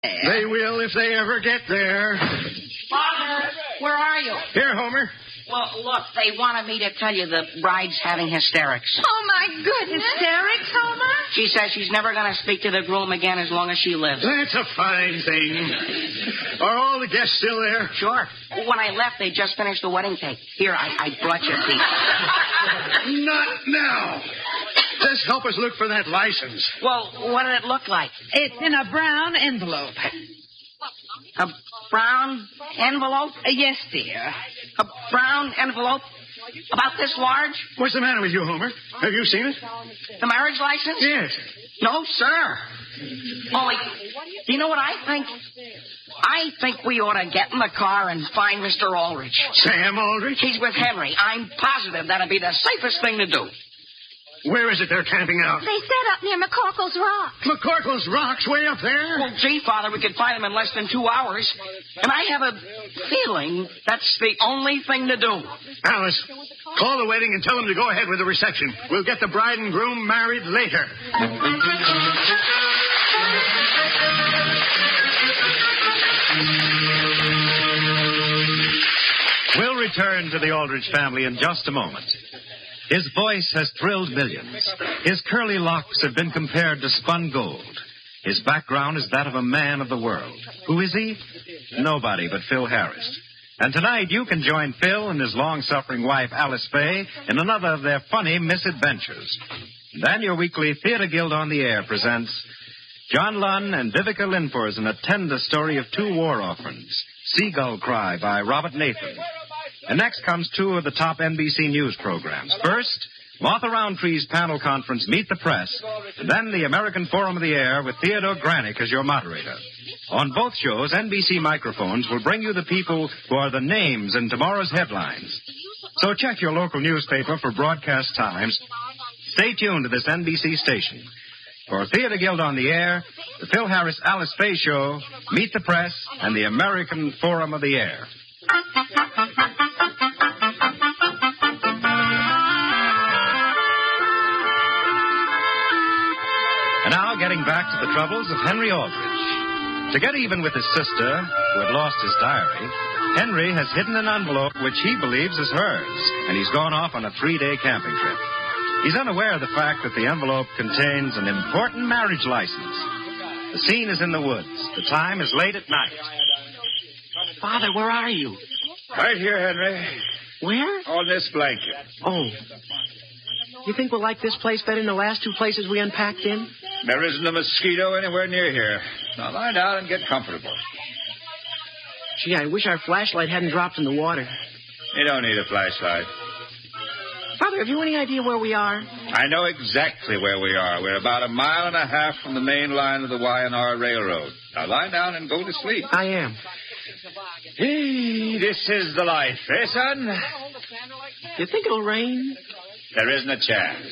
They will if they ever get there. Father, where are you? Here, Homer. Well, look, they wanted me to tell you the bride's having hysterics. Oh, my goodness. Hysterics, Homer? She says she's never going to speak to the groom again as long as she lives. That's a fine thing. Are all the guests still there? Sure. When I left, they just finished the wedding cake. Here, I brought you a piece. Not now. Just help us look for that license. Well, what did it look like? It's in a brown envelope. A brown envelope? Yes, dear. A brown envelope? About this large? What's the matter with you, Homer? Have you seen it? The marriage license? Yes. No, sir. Only, do you know what I think? I think we ought to get in the car and find Mr. Aldrich. Sam Aldrich? He's with Henry. I'm positive that'd be the safest thing to do. Where is it they're camping out? They set up near McCorkle's Rock. McCorkle's Rock's way up there? Well, gee, Father, we could find them in less than 2 hours. And I have a feeling that's the only thing to do. Alice, call the wedding and tell them to go ahead with the reception. We'll get the bride and groom married later. We'll return to the Aldrich family in just a moment. His voice has thrilled millions. His curly locks have been compared to spun gold. His background is that of a man of the world. Who is he? Nobody but Phil Harris. And tonight you can join Phil and his long-suffering wife, Alice Faye, in another of their funny misadventures. Then your weekly Theater Guild on the Air presents John Lunn and Vivica Linfors in a tender story of two war orphans, Seagull Cry by Robert Nathan. And next comes two of the top NBC News programs. First, Martha Roundtree's panel conference, Meet the Press, and then the American Forum of the Air with Theodore Granick as your moderator. On both shows, NBC microphones will bring you the people who are the names in tomorrow's headlines. So check your local newspaper for broadcast times. Stay tuned to this NBC station. For Theater Guild on the Air, the Phil Harris Alice Faye Show, Meet the Press, and the American Forum of the Air. And now, getting back to the troubles of Henry Aldrich. To get even with his sister, who had lost his diary, Henry has hidden an envelope which he believes is hers, and he's gone off on a 3-day camping trip. He's unaware of the fact that the envelope contains an important marriage license. The scene is in the woods. The time is late at night. Father, where are you? Right here, Henry. Where? On this blanket. Oh. You think we'll like this place better than the last two places we unpacked in? There isn't a mosquito anywhere near here. Now lie down and get comfortable. Gee, I wish our flashlight hadn't dropped in the water. You don't need a flashlight. Father, have you any idea where we are? I know exactly where we are. We're about 1.5 miles from the main line of the Y&R Railroad. Now lie down and go to sleep. I am. Hey, this is the life, eh, son? You think it'll rain? There isn't a chance.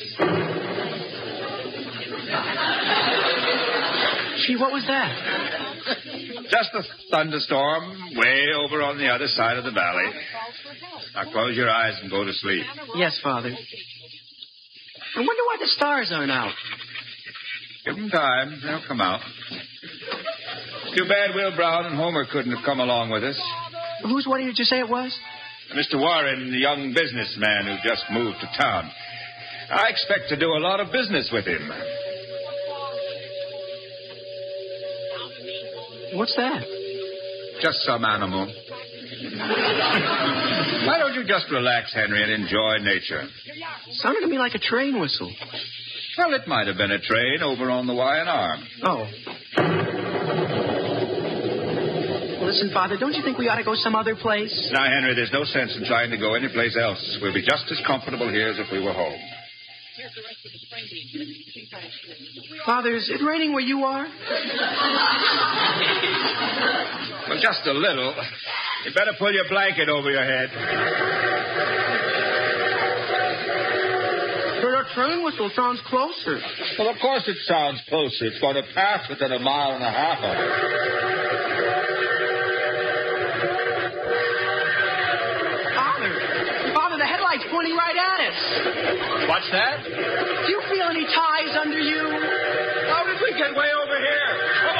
Gee, what was that? Just a thunderstorm way over on the other side of the valley. Now close your eyes and go to sleep. Yes, Father. I wonder why the stars aren't out. Give them time. They'll come out. Too bad Will Brown and Homer couldn't have come along with us. Whose wedding did you say it was? Mr. Warren, the young businessman who just moved to town. I expect to do a lot of business with him. What's that? Just some animal. Why don't you just relax, Henry, and enjoy nature? Sounded to me like a train whistle. Well, it might have been a train over on the Y&R. Oh. Listen, Father, don't you think we ought to go some other place? Now, Henry, there's no sense in trying to go anyplace else. We'll be just as comfortable here as if we were home. Father, is it raining where you are? Well, just a little. You better pull your blanket over your head. But our train whistle sounds closer. Well, of course it sounds closer. It's going to pass within 1.5 miles of it. Father, the headlight's pointing right at us. What's that? Do you feel any ties under you? How did we get way over here? Come